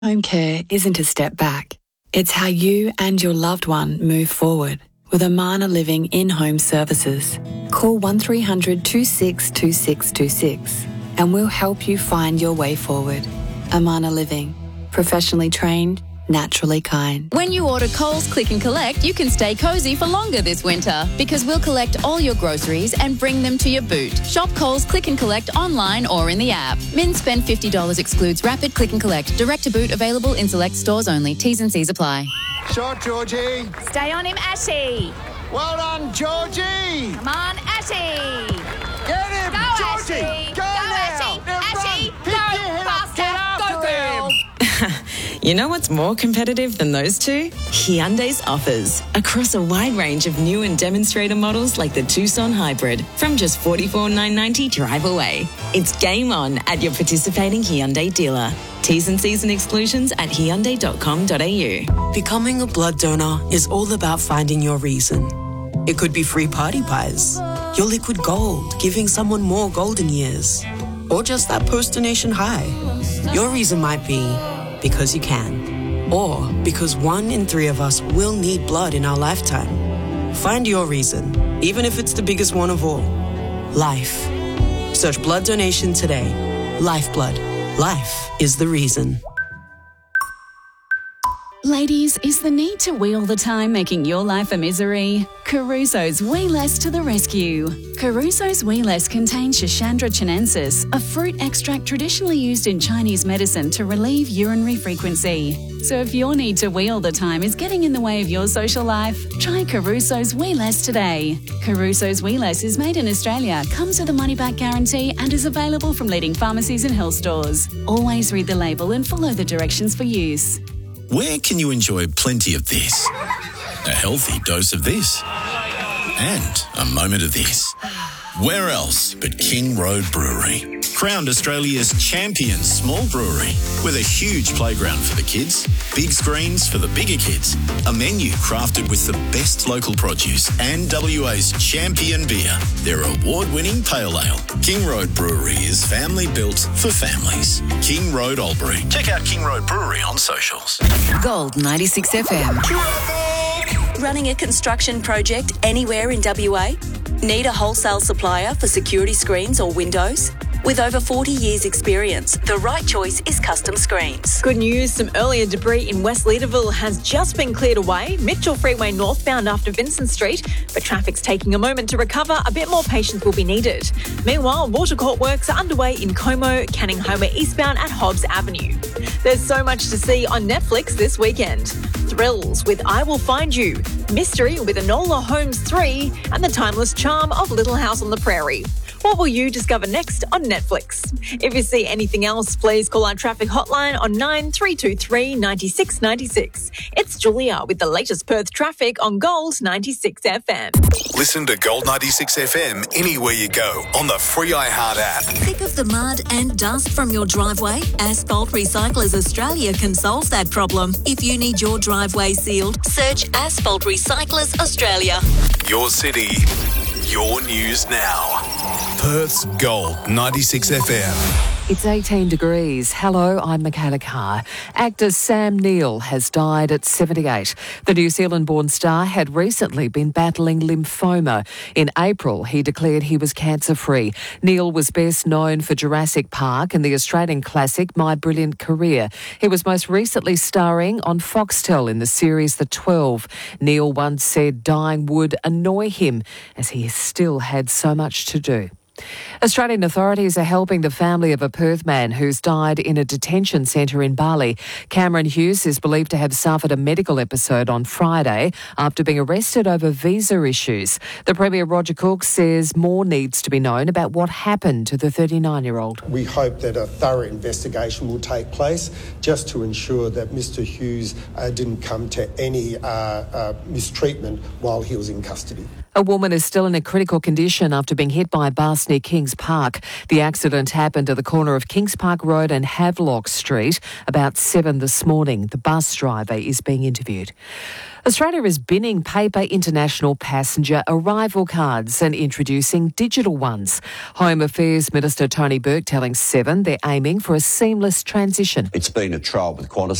Home care isn't a step back. It's how you and your loved one move forward with Amana Living in-home services. Call 1300 262626 and we'll help you find your way forward. Amana Living. Professionally trained, naturally kind. When you order Coles Click and Collect, you can stay cosy for longer this winter because we'll collect all your groceries and bring them to your boot. Shop Coles Click and Collect online or in the app. Min spend $50 excludes rapid click and collect. Direct to boot available in select stores only. T's and C's apply. Shot, Georgie. Stay on him, Ashy. Well done, Georgie. Come on, Ashy. Get him, Go, Georgie. Ashy. Go now. Ashy. Run. Ashy, Pick go your head up. faster. Get after Go, girl. him. You know what's more competitive than those two? Hyundai's offers. Across a wide range of new and demonstrator models like the Tucson Hybrid from just $44,990 drive away. It's game on at your participating Hyundai dealer. T's and C's and exclusions at hyundai.com.au. Becoming a blood donor is all about finding your reason. It could be free party pies, your liquid gold, giving someone more golden years, or just that post-donation high. Your reason might be because you can, or because 1 in 3 of us will need blood in our lifetime. Find your reason, even if it's the biggest one of all. Life. Search blood donation today. Lifeblood. Life is the reason. Ladies, is the need to wee all the time making your life a misery? Caruso's Wee Less to the rescue. Caruso's Wee Less contains Schisandra chinensis, a fruit extract traditionally used in Chinese medicine to relieve urinary frequency. So if your need to wee all the time is getting in the way of your social life, try Caruso's Wee Less today. Caruso's Wee Less is made in Australia, comes with a money-back guarantee and is available from leading pharmacies and health stores. Always read the label and follow the directions for use. Where can you enjoy plenty of this? A healthy dose of this? And a moment of this? Where else but King Road Brewery? Crowned Australia's champion small brewery with a huge playground for the kids, big screens for the bigger kids, a menu crafted with the best local produce and WA's champion beer, their award-winning pale ale. King Road Brewery is family built for families. King Road Albury. Check out King Road Brewery on socials. Gold 96 FM. Running a construction project anywhere in WA? Need a wholesale supplier for security screens or windows? With over 40 years' experience, the right choice is Custom Screens. Good news, some earlier debris in West Leederville has just been cleared away, Mitchell Freeway northbound after Vincent Street, but traffic's taking a moment to recover. A bit more patience will be needed. Meanwhile, water court works are underway in Como, Canning Homer eastbound at Hobbs Avenue. There's so much to see on Netflix this weekend. Thrills with I Will Find You, mystery with Enola Holmes 3, and the timeless charm of Little House on the Prairie. What will you discover next on Netflix? If you see anything else, please call our traffic hotline on 9323 9696. It's Julia with the latest Perth traffic on Gold 96 FM. Listen to Gold 96 FM anywhere you go on the free iHeart app. Sick of the mud and dust from your driveway? Asphalt Recyclers Australia can solve that problem. If you need your driveway sealed, search Asphalt Recyclers Australia. Your city, your news now. Perth's Gold 96 FM. It's 18 degrees. Hello, I'm Michaela Carr. Actor Sam Neill has died at 78. The New Zealand-born star had recently been battling lymphoma. In April, he declared he was cancer-free. Neill was best known for Jurassic Park and the Australian classic My Brilliant Career. He was most recently starring on Foxtel in the series The 12. Neill once said dying would annoy him as he still had so much to do. Australian authorities are helping the family of a Perth man who's died in a detention centre in Bali. Cameron Hughes is believed to have suffered a medical episode on Friday after being arrested over visa issues. The Premier Roger Cook says more needs to be known about what happened to the 39-year-old. We hope that a thorough investigation will take place just to ensure that Mr Hughes didn't come to any mistreatment while he was in custody. A woman is still in a critical condition after being hit by a bus near Kings Park. The accident happened at the corner of Kings Park Road and Havelock Street about 7 this morning. The bus driver is being interviewed. Australia is binning paper international passenger arrival cards and introducing digital ones. Home Affairs Minister Tony Burke telling Seven they're aiming for a seamless transition. It's been a trial with Qantas